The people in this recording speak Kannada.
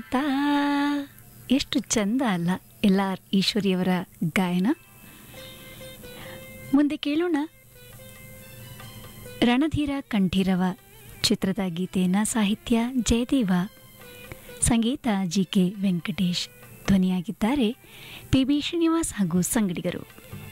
ತಾ ಎಷ್ಟು ಚಂದ ಅಲ್ಲ ಎಲ್ಲ ಈಶ್ವರಿಯವರ ಗಾಯನ. ಮುಂದೆ ಕೇಳೋಣ ರಣಧೀರ ಕಂಠೀರವ ಚಿತ್ರದ ಗೀತೆಯನ್ನು ಸಾಹಿತ್ಯ ಜಯದೇವ, ಸಂಗೀತ G K Venkatesh, ಧ್ವನಿಯಾಗಿದ್ದಾರೆ P B Srinivas ಹಾಗೂ ಸಂಗಡಿಗರು.